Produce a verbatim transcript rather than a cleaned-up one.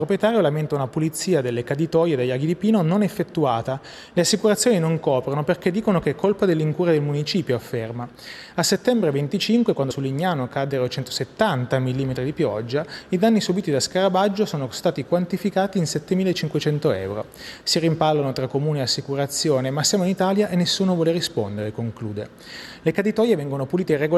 Il proprietario lamenta una pulizia delle caditoie degli aghi di pino non effettuata. Le assicurazioni non coprono perché dicono che è colpa dell'incuria del municipio, afferma. A settembre venticinque, quando su Lignano caddero centosettanta millimetri di pioggia, i danni subiti da Scarabaggio sono stati quantificati in settemilacinquecento euro. Si rimpallano tra comuni e assicurazione, ma siamo in Italia e nessuno vuole rispondere, conclude. Le caditoie vengono pulite regolarmente